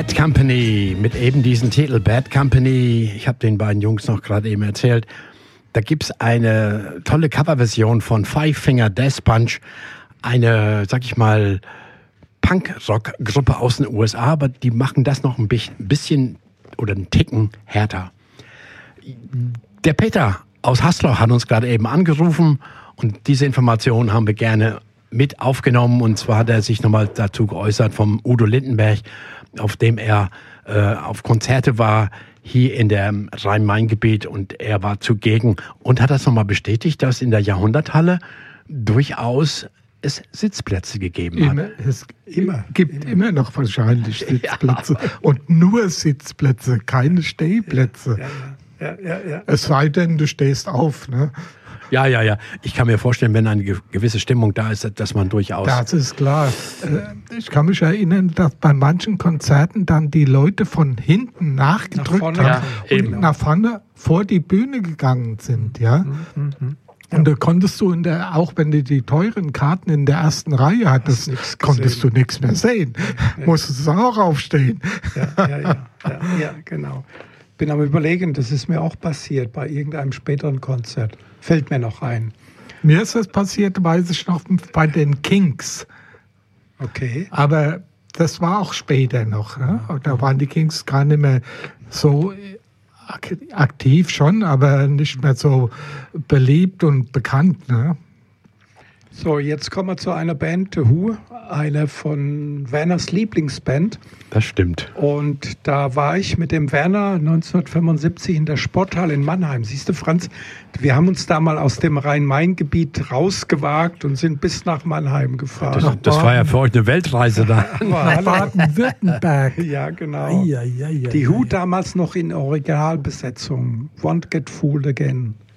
Bad Company mit eben diesem Titel Bad Company. Ich habe den beiden Jungs noch gerade eben erzählt. Da gibt es eine tolle Coverversion von Five Finger Death Punch. Eine, sag ich mal, Punk-Rock-Gruppe aus den USA, aber die machen das noch ein bisschen oder einen Ticken härter. Der Peter aus Haslau hat uns gerade eben angerufen und diese Informationen haben wir gerne mit aufgenommen. Und zwar hat er sich nochmal dazu geäußert vom Udo Lindenberg, auf dem er auf Konzerte war hier in der Rhein-Main-Gebiet und er war zugegen und hat das nochmal bestätigt, dass in der Jahrhunderthalle durchaus es Sitzplätze gegeben hat. Es gibt immer noch wahrscheinlich Sitzplätze und nur Sitzplätze, keine Stehplätze. Ja. Es sei denn, du stehst auf, ne? Ja. Ich kann mir vorstellen, wenn eine gewisse Stimmung da ist, dass man durchaus... Das ist klar. Ich kann mich erinnern, dass bei manchen Konzerten dann die Leute von hinten nachgedrückt haben und nach vorne vor die Bühne gegangen sind, ja. Und da konntest du auch wenn du die teuren Karten in der ersten Reihe hattest, konntest du nichts mehr sehen. Musstest du auch aufstehen. Ja, genau. Bin am Überlegen, das ist mir auch passiert bei irgendeinem späteren Konzert. Fällt mir noch ein. Mir ist das passiert, weiß ich noch, bei den Kinks. Okay. Aber das war auch später noch. Ne? Da waren die Kinks gar nicht mehr so aktiv schon, aber nicht mehr so beliebt und bekannt. Ne? So, jetzt kommen wir zu einer Band, The Who, eine von Werners Lieblingsband. Das stimmt. Und da war ich mit dem Werner 1975 in der Sporthalle in Mannheim. Siehst du, Franz, wir haben uns da mal aus dem Rhein-Main-Gebiet rausgewagt und sind bis nach Mannheim gefahren. Das war ja für euch eine Weltreise da. Nach Baden-Württemberg. Ja, genau. Die Who damals noch in Originalbesetzung. Won't Get Fooled Again.